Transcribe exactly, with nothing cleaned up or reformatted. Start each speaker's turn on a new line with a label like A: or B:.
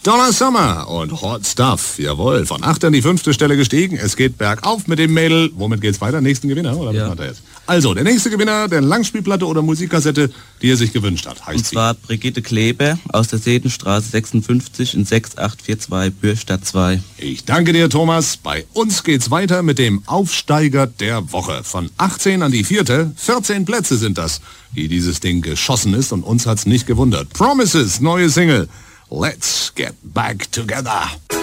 A: Donna Summer und Hot Stuff, jawohl, von acht an die fünfte Stelle gestiegen. Es geht bergauf mit dem Mädel. Womit geht's weiter? Nächsten Gewinner, oder
B: ja.
A: was macht er jetzt? Also, der nächste Gewinner der Langspielplatte oder Musikkassette, die er sich gewünscht hat, heißt
B: Und zwar
A: sie.
B: Brigitte Kleber aus der Sedenstraße sechsundfünfzig in sechs acht vier zwei, Bürstadt zwei.
A: Ich danke dir, Thomas. Bei uns geht's weiter mit dem Aufsteiger der Woche. Von achtzehn an die vierte, vierzehn Plätze sind das, die dieses Ding geschossen ist, und uns hat's nicht gewundert. Promises, neue Single. Let's get back together.